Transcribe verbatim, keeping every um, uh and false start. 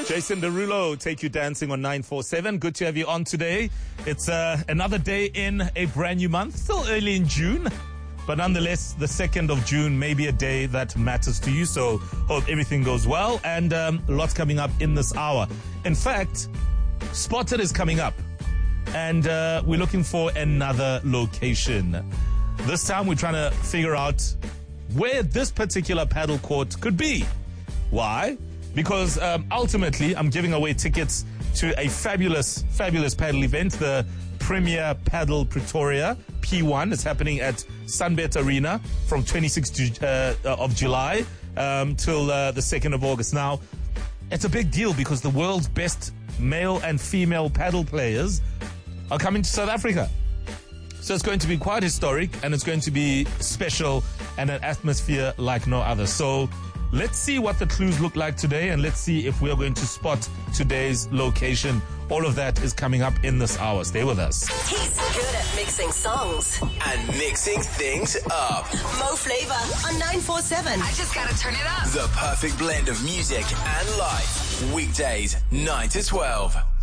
Jason Derulo, Take You Dancing on nine four seven. Good to have you on today. It's uh, another day in a brand new month, still early in June, but nonetheless, the second of June may be a day that matters to you, so hope everything goes well, and um, lots coming up in this hour. In fact, Spotted is coming up, and uh, we're looking for another location. This time, we're trying to figure out where this particular paddle court could be. Why? Because um, ultimately, I'm giving away tickets to a fabulous, fabulous paddle event, the Premier Paddle Pretoria, P one. It's happening at Sunbet Arena from twenty-sixth uh, of July um, till uh, the second of August. Now, it's a big deal because the world's best male and female paddle players are coming to South Africa. So it's going to be quite historic, and it's going to be special and an atmosphere like no other. So let's see what the clues look like today, and let's see if we are going to spot today's location. All of that is coming up in this hour. Stay with us. He's good at mixing songs and mixing things up. Mo Flava on nine four seven. I just gotta turn it up. The perfect blend of music and life. Weekdays, nine to twelve.